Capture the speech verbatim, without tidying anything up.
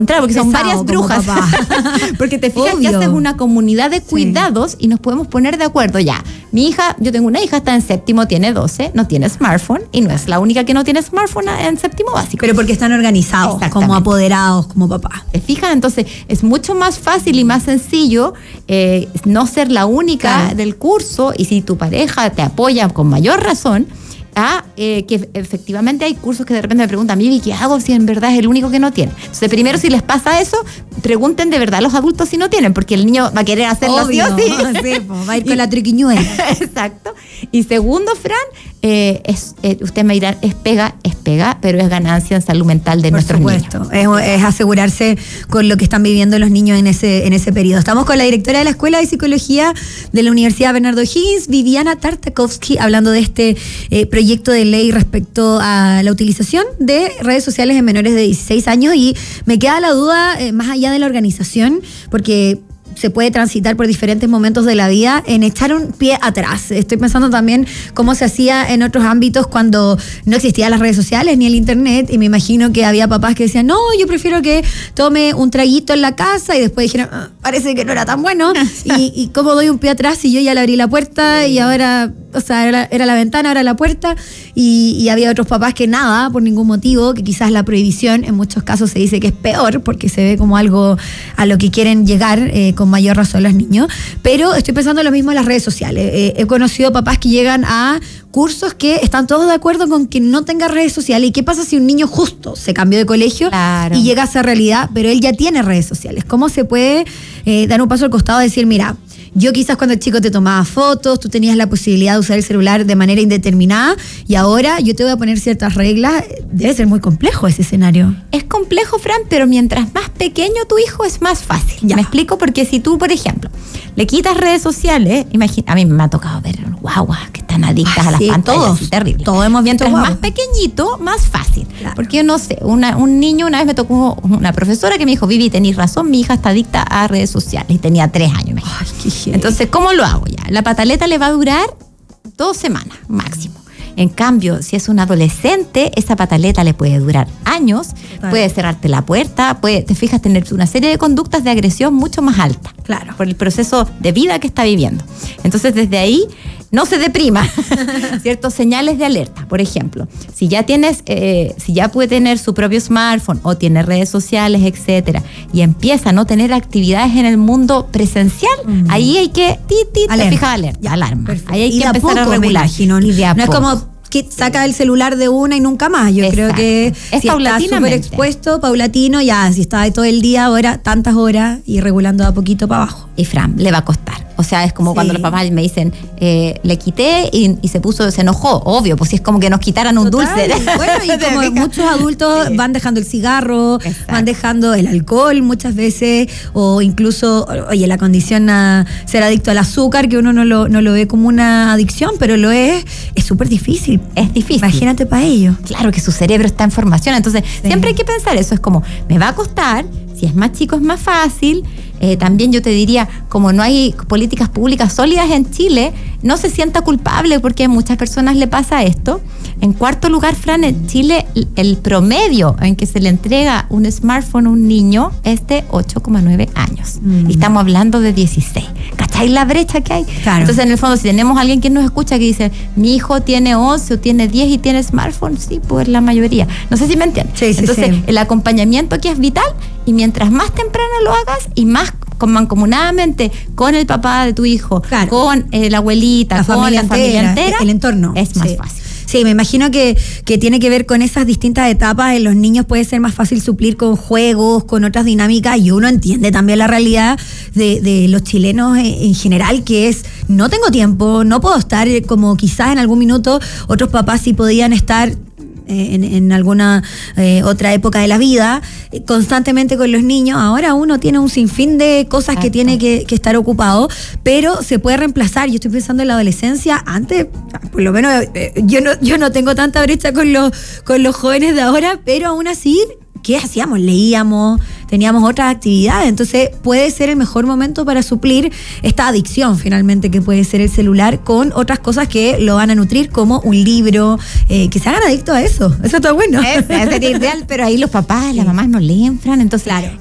porque son varias brujas. Porque te fijas Obvio. que haces una comunidad de cuidados sí. y nos podemos poner de acuerdo. Ya, mi hija, yo tengo una hija, está en séptimo, tiene doce, no tiene smartphone y no es la única que no tiene smartphone en séptimo básico. Pero porque están organizados, como apoderados, como papá. ¿Te fijas? Entonces es mucho más fácil y más sencillo eh, no ser la única claro. del curso, y si tu pareja te apoya con mayor razón, a eh, que efectivamente hay cursos que de repente me preguntan, Vivi, ¿qué hago si en verdad es el único que no tiene? Entonces, primero, si les pasa eso, pregunten de verdad a los adultos si no tienen, porque el niño va a querer hacerlo Obvio, sí o sí. sí pues, va a ir con y, la triquiñuela. Exacto. Y segundo, Fran, eh, es, eh, ustedes me dirán, es pega, es pega, pero es ganancia en salud mental de Por nuestros supuesto. niños. Es, es asegurarse con lo que están viviendo los niños en ese, en ese periodo. Estamos con la directora de la Escuela de Psicología de la Universidad Bernardo Higgins, Viviana Tartakovsky, hablando de este eh, proyecto de ley respecto a la utilización de redes sociales en menores de dieciséis años. Y me queda la duda, eh, más allá de la organización, porque se puede transitar por diferentes momentos de la vida, en echar un pie atrás. Estoy pensando también cómo se hacía en otros ámbitos cuando no existían las redes sociales ni el internet, y me imagino que había papás que decían, no, yo prefiero que tome un traguito en la casa, y después dijeron, ah, parece que no era tan bueno, y, y cómo doy un pie atrás si yo ya le abrí la puerta y ahora, o sea, era, era la ventana, ahora la puerta, y, y había otros papás que nada, por ningún motivo, que quizás la prohibición en muchos casos se dice que es peor, porque se ve como algo a lo que quieren llegar eh, con mayor razón los niños. Pero estoy pensando lo mismo en las redes sociales. Eh, he conocido papás que llegan a cursos que están todos de acuerdo con que no tenga redes sociales. ¿Y qué pasa si un niño justo se cambió de colegio claro. y llega a esa realidad, pero él ya tiene redes sociales? ¿Cómo se puede eh, dar un paso al costado y decir, mira, yo quizás cuando el chico te tomaba fotos, tú tenías la posibilidad de usar el celular de manera indeterminada, y ahora yo te voy a poner ciertas reglas? Debe ser muy complejo ese escenario. Es complejo, Fran, pero mientras más pequeño tu hijo es más fácil. Ya. ¿Me explico? Porque si tú, por ejemplo, le quitas redes sociales, imagina, a mí me ha tocado ver guaguas que están adictas ah, a las sí, pantallas. Todos, terrible. Todos hemos visto Mientras guau. más pequeñito, más fácil. Claro. Porque yo no sé, una, un niño, una vez me tocó una profesora que me dijo, Vivi, tenés razón, mi hija está adicta a redes sociales, y tenía tres años. Ay, qué Entonces, ¿cómo lo hago ya? La pataleta le va a durar dos semanas máximo. En cambio, si es un adolescente, esa pataleta le puede durar años, claro. puede cerrarte la puerta, puede, te fijas, tener una serie de conductas de agresión mucho más alta. Claro. Por el proceso de vida que está viviendo. Entonces, desde ahí, no se deprima. Ciertos señales de alerta. Por ejemplo, si ya tienes, eh, si ya puede tener su propio smartphone o tiene redes sociales, etcétera, y empieza a no tener actividades en el mundo presencial, mm. ahí hay que, ti, ti, te fijas, alerta, ya, alarma. Perfecto. Ahí hay y que empezar a, poco, a regular. Imagino, y de a no poco. Es como que saca el celular de una y nunca más. Yo Exacto. creo que es si está súper expuesto, paulatino, ya, si está todo el día, ahora tantas horas, y regulando a poquito para abajo. Y Fran, le va a costar. O sea, es como sí. cuando los papás me dicen, eh, le quité y, y se puso, se enojó. Obvio, pues si es como que nos quitaran un Total. dulce. Bueno, y como muchos adultos sí. van dejando el cigarro, Exacto. van dejando el alcohol muchas veces, o incluso, oye, la condición a ser adicto al azúcar, que uno no lo, no lo ve como una adicción, pero lo es, es súper difícil. Es difícil. Imagínate para ellos. Claro que su cerebro está en formación, entonces sí. siempre hay que pensar eso, es como, me va a costar, si es más chico es más fácil. Eh, también yo te diría, como no hay políticas públicas sólidas en Chile, no se sienta culpable, porque a muchas personas le pasa esto. En cuarto lugar, Fran, en Chile el promedio en que se le entrega un smartphone a un niño es de ocho coma nueve años. Mm. Y estamos hablando de dieciséis. ¿Cachai la brecha que hay? Claro. Entonces, en el fondo, si tenemos a alguien que nos escucha que dice, mi hijo tiene once o tiene diez y tiene smartphone, sí, pues la mayoría. No sé si me entienden. Sí, sí, Entonces, sí. el acompañamiento aquí es vital, y mientras más temprano lo hagas y más mancomunadamente con el papá de tu hijo, claro. con eh, la abuelita, la con familia la familia entera, entera, el entorno, es más sí. fácil. Sí, me imagino que, que tiene que ver con esas distintas etapas. En los niños puede ser más fácil suplir con juegos, con otras dinámicas, y uno entiende también la realidad de, de los chilenos en, en general, que es, no tengo tiempo, no puedo estar, como quizás en algún minuto otros papás sí podían estar En, en alguna eh, otra época de la vida, eh, constantemente con los niños. Ahora uno tiene un sinfín de cosas Exacto. que tiene que, que estar ocupado, pero se puede reemplazar. Yo estoy pensando en la adolescencia. Antes, por lo menos, eh, yo no yo no tengo tanta brecha con los, con los jóvenes de ahora, pero aún así, ¿qué hacíamos? Leíamos, teníamos otras actividades. Entonces puede ser el mejor momento para suplir esta adicción finalmente que puede ser el celular con otras cosas que lo van a nutrir, como un libro, eh, que se hagan adictos a eso. Eso está bueno. Es, es ideal, pero ahí los papás, sí. las mamás no leen, Fran, entonces claro.